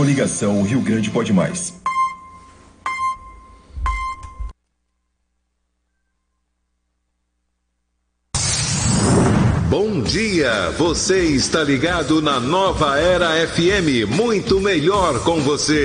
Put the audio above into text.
Coligação Rio Grande Pode Mais. Bom dia, você está ligado na Nova Era FM, muito melhor com você.